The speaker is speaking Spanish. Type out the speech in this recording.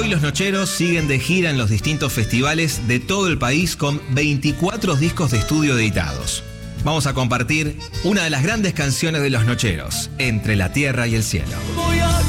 Los Nocheros siguen de gira en los distintos festivales de todo el país con 24 discos de estudio editados. Vamos a compartir una de las grandes canciones de Los Nocheros, Entre la Tierra y el Cielo.